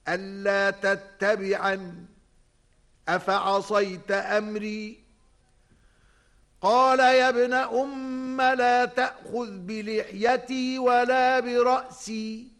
ألا تتبعن أفعصيت أمري قال يا ابن أم لا تأخذ بلحيتي ولا برأسي